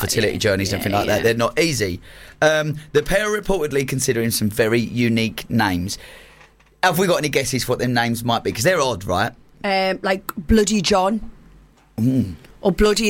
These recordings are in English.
fertility journeys and everything like that. They're not easy. The pair are reportedly considering some very unique names. Have we got any guesses for what them names might be? Because they're odd, right? Like Bloody John. Or bloody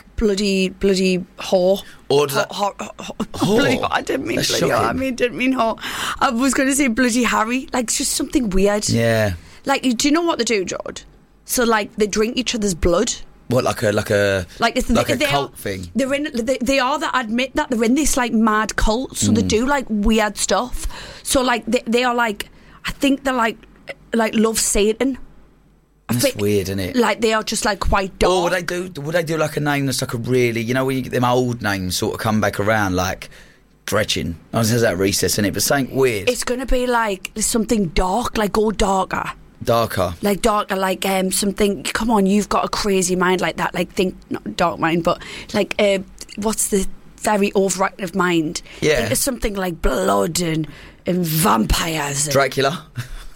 whore. Or Bloody, I didn't mean bloody whore. Didn't mean whore. I was going to say Bloody Harry. Like, it's just something weird. Yeah. Like, do you know what they do, George? So, like, they drink each other's blood. What, like a cult thing? They are that admit that they're in this, like, mad cult. So they do, like, weird stuff. So, like, they are, like, I think they're, like love Satan. That's weird, isn't it? Like, they are just, like, quite dark. Or would they do like a name that's like a really, you know, when you get them old names sort of come back around, like Gretchen. I was that Recess, isn't it? But something weird. It's going to be like something dark, like go darker. Like darker, like something. Come on, you've got a crazy mind like that. Like, think, not dark mind, but like what's the very overactive mind? Yeah. Think of something like blood and vampires. Dracula.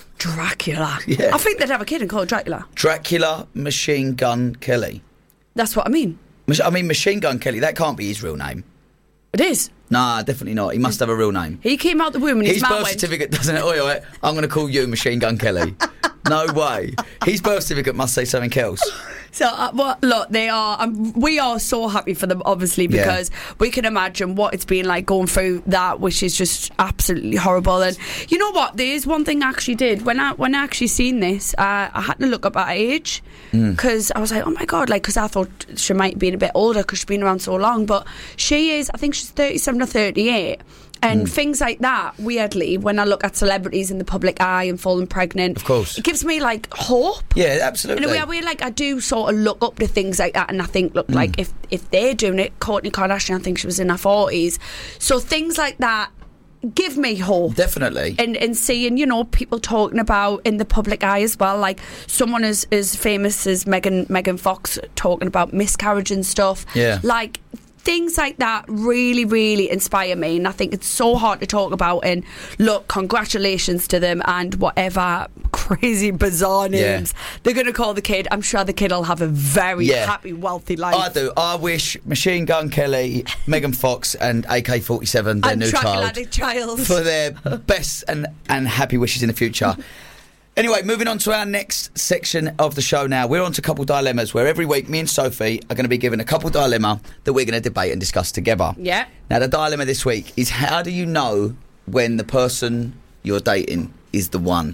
Yeah. I think they'd have a kid and call it Dracula. Dracula Machine Gun Kelly. That's what I mean. Machine Gun Kelly, that can't be his real name. It is. Nah, definitely not. He must have a real name. He came out the womb and his birth certificate doesn't it? Oi, I'm going to call you Machine Gun Kelly. No way. His birth certificate must say something else. So, look, they are. We are so happy for them, obviously, because we can imagine what it's been like going through that, which is just absolutely horrible. And you know what? There is one thing I actually did when I actually seen this. I had to look up her age because I was like, oh my god, like, because I thought she might be a bit older because she's been around so long, but she is. I think she's 37 or 38. And things like that, weirdly, when I look at celebrities in the public eye and falling pregnant, of course, it gives me like hope. Yeah, absolutely. In a way, I do sort of look up to things like that, and I think, look, like if they're doing it, Kourtney Kardashian, I think she was in her 40s, so things like that give me hope. Definitely. And seeing, you know, people talking about in the public eye as well, like someone as famous as Megan Fox talking about miscarriage and stuff. Yeah. Like, things like that really, really inspire me, and I think it's so hard to talk about. And look, congratulations to them, and whatever crazy bizarre names they're going to call the kid, I'm sure the kid will have a very happy, wealthy life. I do. I wish Machine Gun Kelly, Megan Fox and AK-47, their new child, for their best and happy wishes in the future. Anyway, moving on to our next section of the show now. We're on to Couple Dilemmas, where every week me and Sophie are going to be given a couple dilemma that we're going to debate and discuss together. Yeah. Now, the dilemma this week is, how do you know when the person you're dating is the one?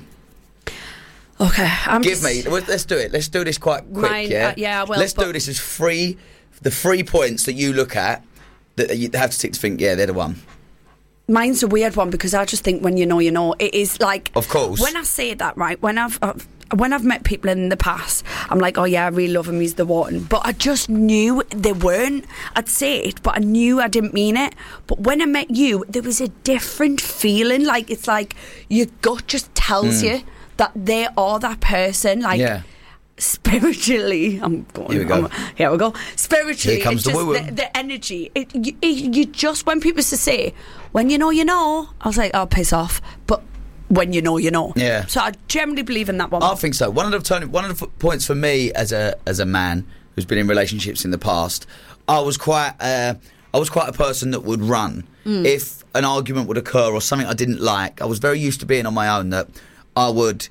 Okay. Let's do it. Let's do this quite quick, I will. Let's do this as the 3 points that you look at that you have to stick to think, yeah, they're the one. Mine's a weird one because I just think when you know, you know. It is like, of course, when I say that, right, when I've met people in the past, I'm like, oh yeah, I really love him, he's the one. But I just knew they weren't. I'd say it, but I knew I didn't mean it. But when I met you, there was a different feeling. Like, it's like your gut just tells you that they are that person. Like, spiritually, here we go. Spiritually, here comes it's just the energy. You just, when people say, when you know, you know, I was like, oh, piss off. But when you know, you know. Yeah. So I generally believe in that one. I think so. One of the points for me as a man who's been in relationships in the past, I was quite a person that would run if an argument would occur or something I didn't like. I was very used to being on my own. That I was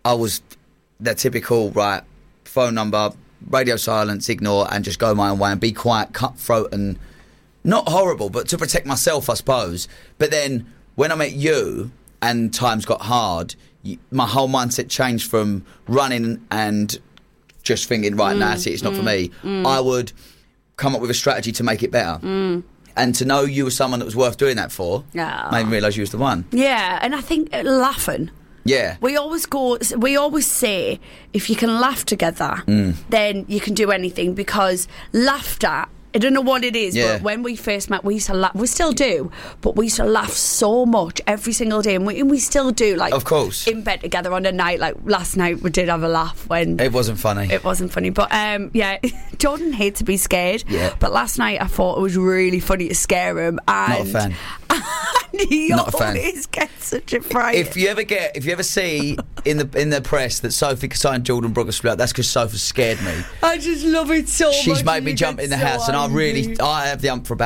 that typical, right, phone number, radio silence, ignore, and just go my own way and be quite cutthroat and not horrible, but to protect myself, I suppose. But then when I met you and times got hard, my whole mindset changed from running and just thinking, right, now that's it, it's not for me. I would come up with a strategy to make it better. And to know you were someone that was worth doing that for made me realise you was the one. Yeah, and I think laughing. Yeah. We always say, if you can laugh together, then you can do anything, because laughter, I don't know what it is, but when we first met, we used to laugh. We still do, but we used to laugh so much every single day, and we still do. Like, of course, in bed together on a night. Like last night, we did have a laugh when it wasn't funny. It wasn't funny, but Jordan hates to be scared. Yeah. But last night, I thought it was really funny to scare him. And not a fan. He not always gets such a fright. If you ever see in the press that Sophie Casai and Jordan Brooker split, that's because Sophie scared me. I just love it so much. She's made me jump in the house, and I have the ump for about